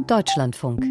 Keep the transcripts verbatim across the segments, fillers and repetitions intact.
Deutschlandfunk.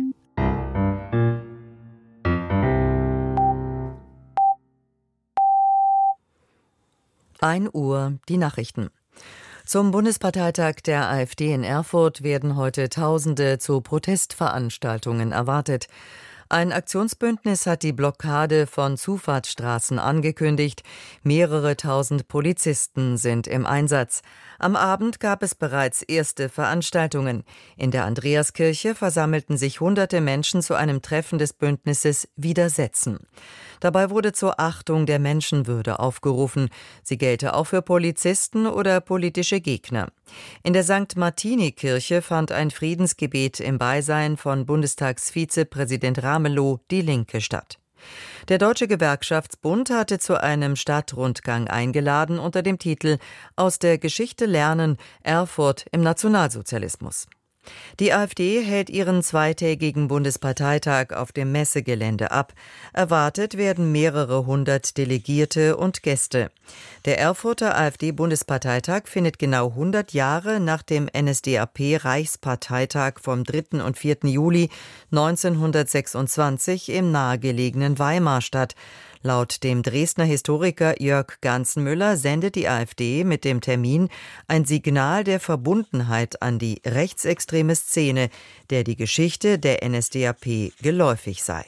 ein Uhr, die Nachrichten. Zum Bundesparteitag der AfD in Erfurt werden heute Tausende zu Protestveranstaltungen erwartet. Ein Aktionsbündnis hat die Blockade von Zufahrtsstraßen angekündigt. Mehrere tausend Polizisten sind im Einsatz. Am Abend gab es bereits erste Veranstaltungen. In der Andreaskirche versammelten sich hunderte Menschen zu einem Treffen des Bündnisses Widersetzen. Dabei wurde zur Achtung der Menschenwürde aufgerufen. Sie gelte auch für Polizisten oder politische Gegner. In der Sankt Martini-Kirche fand ein Friedensgebet im Beisein von Bundestagsvizepräsident Ramelow, die Linke, statt. Der Deutsche Gewerkschaftsbund hatte zu einem Stadtrundgang eingeladen unter dem Titel »Aus der Geschichte lernen – Erfurt im Nationalsozialismus«. Die AfD hält ihren zweitägigen Bundesparteitag auf dem Messegelände ab. Erwartet werden mehrere hundert Delegierte und Gäste. Der Erfurter AfD-Bundesparteitag findet genau hundert Jahre nach dem N S D A P-Reichsparteitag vom dritten und vierten Juli neunzehnhundertsechsundzwanzig im nahegelegenen Weimar statt. Laut dem Dresdner Historiker Jörg Ganzenmüller sendet die AfD mit dem Termin ein Signal der Verbundenheit an die rechtsextreme Szene, der die Geschichte der N S D A P geläufig sei.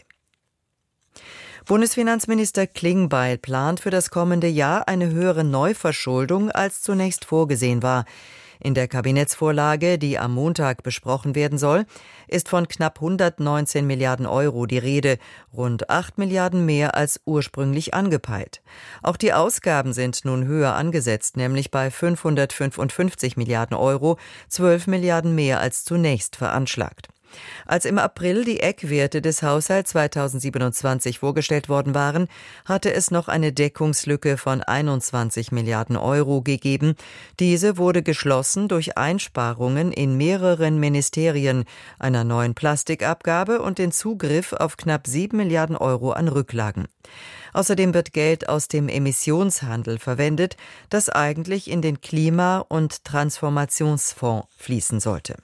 Bundesfinanzminister Klingbeil plant für das kommende Jahr eine höhere Neuverschuldung, als zunächst vorgesehen war. In der Kabinettsvorlage, die am Montag besprochen werden soll, ist von knapp hundertneunzehn Milliarden Euro die Rede, rund acht Milliarden mehr als ursprünglich angepeilt. Auch die Ausgaben sind nun höher angesetzt, nämlich bei fünfhundertfünfundfünfzig Milliarden Euro, zwölf Milliarden mehr als zunächst veranschlagt. Als im April die Eckwerte des Haushalts zweitausendsiebenundzwanzig vorgestellt worden waren, hatte es noch eine Deckungslücke von einundzwanzig Milliarden Euro gegeben. Diese wurde geschlossen durch Einsparungen in mehreren Ministerien, einer neuen Plastikabgabe und den Zugriff auf knapp sieben Milliarden Euro an Rücklagen. Außerdem wird Geld aus dem Emissionshandel verwendet, das eigentlich in den Klima- und Transformationsfonds fließen sollte.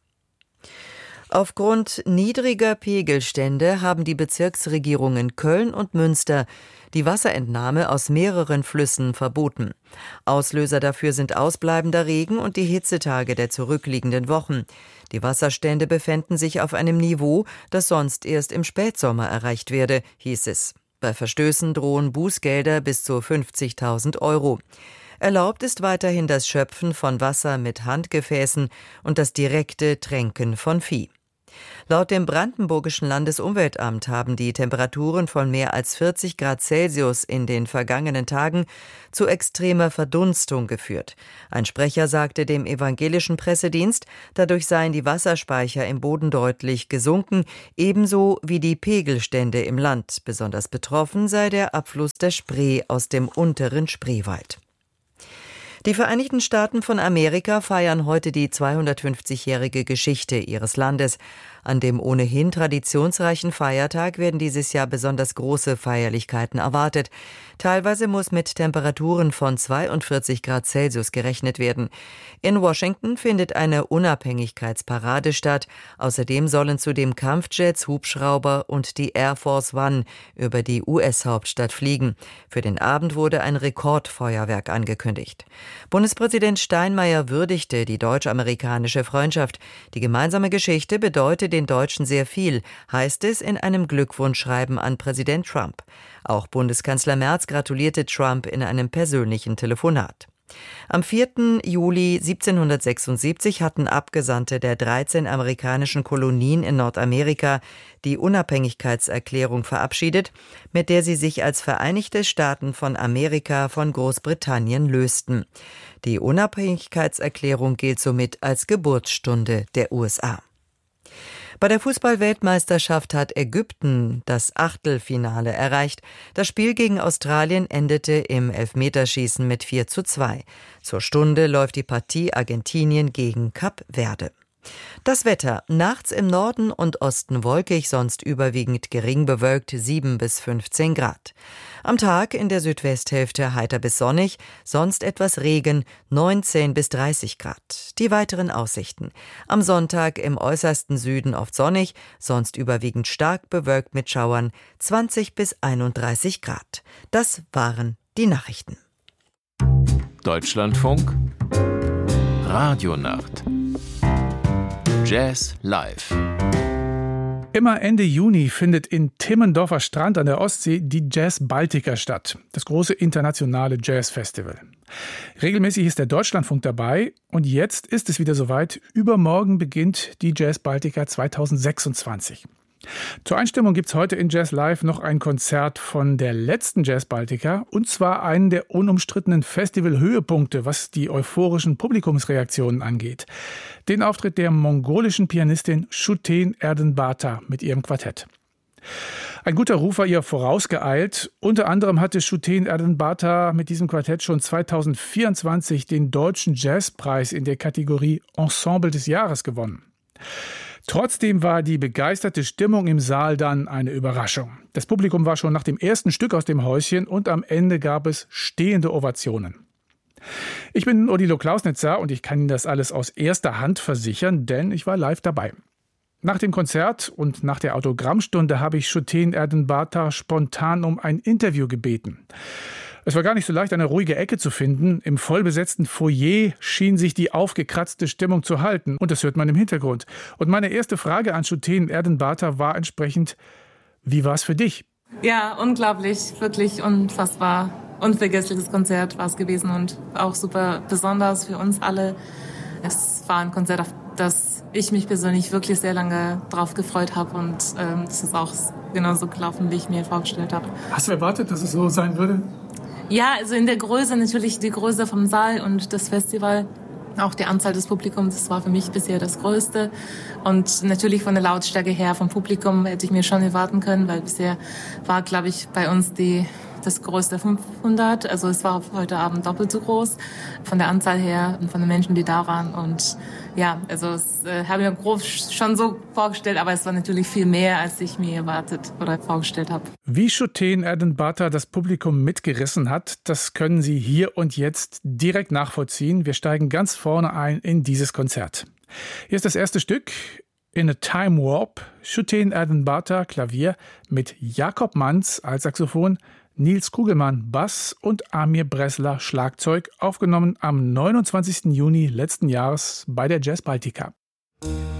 Aufgrund niedriger Pegelstände haben die Bezirksregierungen Köln und Münster die Wasserentnahme aus mehreren Flüssen verboten. Auslöser dafür sind ausbleibender Regen und die Hitzetage der zurückliegenden Wochen. Die Wasserstände befänden sich auf einem Niveau, das sonst erst im Spätsommer erreicht werde, hieß es. Bei Verstößen drohen Bußgelder bis zu fünfzigtausend Euro. Erlaubt ist weiterhin das Schöpfen von Wasser mit Handgefäßen und das direkte Tränken von Vieh. Laut dem Brandenburgischen Landesumweltamt haben die Temperaturen von mehr als vierzig Grad Celsius in den vergangenen Tagen zu extremer Verdunstung geführt. Ein Sprecher sagte dem evangelischen Pressedienst, dadurch seien die Wasserspeicher im Boden deutlich gesunken, ebenso wie die Pegelstände im Land. Besonders betroffen sei der Abfluss der Spree aus dem unteren Spreewald. Die Vereinigten Staaten von Amerika feiern heute die zweihundertfünfzigjährige Geschichte ihres Landes. An dem ohnehin traditionsreichen Feiertag werden dieses Jahr besonders große Feierlichkeiten erwartet. Teilweise muss mit Temperaturen von zweiundvierzig Grad Celsius gerechnet werden. In Washington findet eine Unabhängigkeitsparade statt. Außerdem sollen zudem Kampfjets, Hubschrauber und die Air Force One über die U S-Hauptstadt fliegen. Für den Abend wurde ein Rekordfeuerwerk angekündigt. Bundespräsident Steinmeier würdigte die deutsch-amerikanische Freundschaft. Die gemeinsame Geschichte bedeutet den Deutschen sehr viel, heißt es in einem Glückwunschschreiben an Präsident Trump. Auch Bundeskanzler Merz gratulierte Trump in einem persönlichen Telefonat. Am vierten Juli siebzehnhundertsechsundsiebzig hatten Abgesandte der dreizehn amerikanischen Kolonien in Nordamerika die Unabhängigkeitserklärung verabschiedet, mit der sie sich als Vereinigte Staaten von Amerika von Großbritannien lösten. Die Unabhängigkeitserklärung gilt somit als Geburtsstunde der U S A. Bei der Fußball-Weltmeisterschaft hat Ägypten das Achtelfinale erreicht. Das Spiel gegen Australien endete im Elfmeterschießen mit vier zu zwei. Zur Stunde läuft die Partie Argentinien gegen Kap Verde. Das Wetter: nachts im Norden und Osten wolkig, sonst überwiegend gering bewölkt, sieben bis fünfzehn Grad. Am Tag in der Südwesthälfte heiter bis sonnig, sonst etwas Regen, neunzehn bis dreißig Grad. Die weiteren Aussichten: am Sonntag im äußersten Süden oft sonnig, sonst überwiegend stark bewölkt mit Schauern, zwanzig bis einunddreißig Grad. Das waren die Nachrichten. Deutschlandfunk Radionacht Jazz live. Immer Ende Juni findet in Timmendorfer Strand an der Ostsee die Jazz Baltica statt, das große internationale Jazzfestival. Regelmäßig ist der Deutschlandfunk dabei und jetzt ist es wieder soweit. Übermorgen beginnt die Jazz Baltica zweitausendsechsundzwanzig. Zur Einstimmung gibt es heute in Jazz Live noch ein Konzert von der letzten Jazz Baltica, und zwar einen der unumstrittenen Festival-Höhepunkte, was die euphorischen Publikumsreaktionen angeht. Den Auftritt der mongolischen Pianistin Shuten Erdenbata mit ihrem Quartett. Ein guter Ruf war ihr vorausgeeilt. Unter anderem hatte Shuten Erdenbata mit diesem Quartett schon zweitausendvierundzwanzig den Deutschen Jazzpreis in der Kategorie Ensemble des Jahres gewonnen. Trotzdem war die begeisterte Stimmung im Saal dann eine Überraschung. Das Publikum war schon nach dem ersten Stück aus dem Häuschen und am Ende gab es stehende Ovationen. Ich bin Odilo Klausnitzer und ich kann Ihnen das alles aus erster Hand versichern, denn ich war live dabei. Nach dem Konzert und nach der Autogrammstunde habe ich Shuten Erdenbata spontan um ein Interview gebeten. Es war gar nicht so leicht, eine ruhige Ecke zu finden. Im vollbesetzten Foyer schien sich die aufgekratzte Stimmung zu halten. Und das hört man im Hintergrund. Und meine erste Frage an Shuten Erdenbata war entsprechend: Wie war es für dich? Ja, unglaublich, wirklich unfassbar. Unvergessliches Konzert war es gewesen und auch super besonders für uns alle. Es war ein Konzert, auf das ich mich persönlich wirklich sehr lange drauf gefreut habe. Und ähm, es ist auch genauso gelaufen, wie ich mir vorgestellt habe. Hast du erwartet, dass es so sein würde? Ja, also in der Größe, natürlich die Größe vom Saal und das Festival, auch die Anzahl des Publikums, das war für mich bisher das Größte. Und natürlich von der Lautstärke her vom Publikum hätte ich mir schon erwarten können, weil bisher war, glaube ich, bei uns die das größte fünfhundert. Also es war heute Abend doppelt so groß von der Anzahl her und von den Menschen, die da waren. Und ja, also es äh, habe ich mir grob schon so vorgestellt, aber es war natürlich viel mehr, als ich mir erwartet oder vorgestellt habe. Wie Shuten Erdenbata das Publikum mitgerissen hat, das können Sie hier und jetzt direkt nachvollziehen. Wir steigen ganz vorne ein in dieses Konzert. Hier ist das erste Stück: In a Time Warp. Shuten Erdenbata Klavier mit Jakob Manz als Saxophon, Nils Kugelmann Bass und Amir Bressler Schlagzeug, aufgenommen am neunundzwanzigsten Juni letzten Jahres bei der Jazz Baltica.